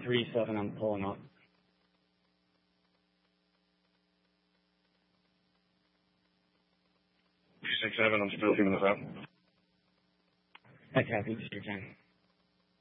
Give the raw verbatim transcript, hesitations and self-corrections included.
three seven, I'm pulling up. two six seven, I'm still feeling this out. That's happy, Mister Chen.